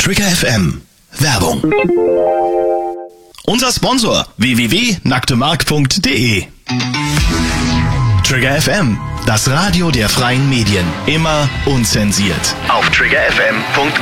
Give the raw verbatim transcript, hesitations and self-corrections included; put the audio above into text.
Trigger F M. Werbung. Unser Sponsor w w w punkt nacktemark punkt de. Trigger F M, das Radio der freien Medien. Immer unzensiert. Auf trigger f m punkt